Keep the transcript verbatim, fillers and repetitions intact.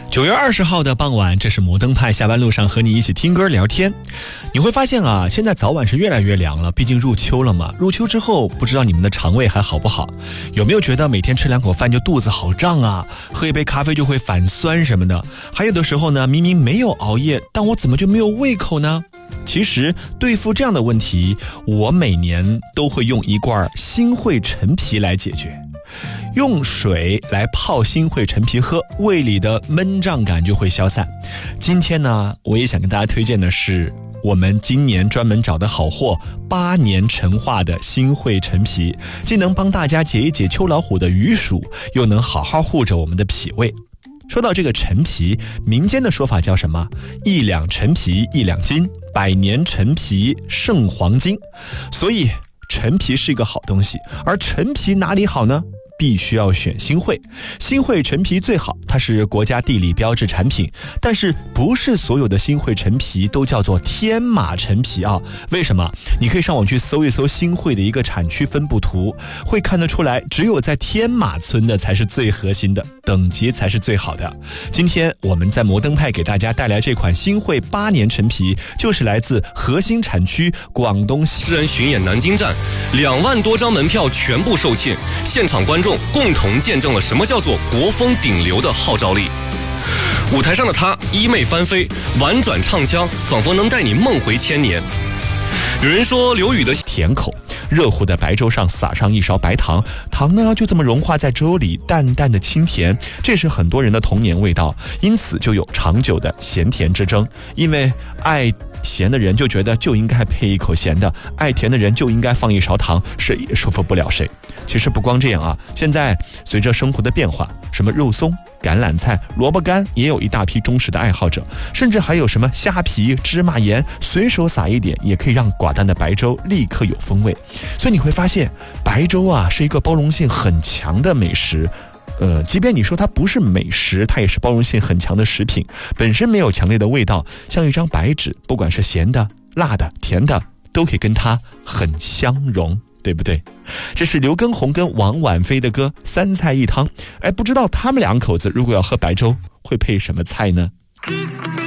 九月二十号的傍晚，这是摩登派下班路上和你一起听歌聊天。你会发现啊，现在早晚是越来越凉了，毕竟入秋了嘛。入秋之后，不知道你们的肠胃还好不好？有没有觉得每天吃两口饭就肚子好胀啊？喝一杯咖啡就会反酸什么的？还有的时候呢，明明没有熬夜，但我怎么就没有胃口呢？其实对付这样的问题，我每年都会用一罐新会陈皮来解决。用水来泡新会陈皮喝，胃里的闷胀感就会消散。今天呢，我也想跟大家推荐的是我们今年专门找的好货，八年陈化的新会陈皮，既能帮大家解一解秋老虎的余暑，又能好好护着我们的脾胃。说到这个陈皮，民间的说法叫什么？一两陈皮一两斤，百年陈皮胜黄金。所以陈皮是一个好东西，而陈皮哪里好呢？必须要选新会。新会陈皮最好，它是国家地理标志产品，但是不是所有的新会陈皮都叫做天马陈皮啊？为什么？你可以上网去搜一搜新会的一个产区分布图，会看得出来，只有在天马村的才是最核心的，等级才是最好的。今天我们在摩登派给大家带来这款新会八年陈皮，就是来自核心产区广东诗人巡演南京站，两万多张门票全部售罄，现场观众共同见证了什么叫做国风顶流的号召力。舞台上的他衣袂翻飞，婉转唱腔仿佛能带你梦回千年。有人说刘宇的甜口，热乎的白粥上撒上一勺白糖，糖呢就这么融化在粥里，淡淡的清甜，这是很多人的童年味道，因此就有长久的咸甜之争。因为爱咸的人就觉得就应该配一口咸的，爱甜的人就应该放一勺糖，谁也说服不了谁。其实不光这样啊，现在随着生活的变化，什么肉松、橄榄菜、萝卜干也有一大批忠实的爱好者，甚至还有什么虾皮、芝麻盐，随手撒一点也可以让寡淡的白粥立刻有风味。所以你会发现，白粥啊是一个包容性很强的美食。呃，即便你说它不是美食，它也是包容性很强的食品，本身没有强烈的味道，像一张白纸，不管是咸的、辣的、甜的，都可以跟它很相融，对不对？这是刘畊宏跟王婉菲的歌《三菜一汤》。哎，不知道他们两口子如果要喝白粥，会配什么菜呢？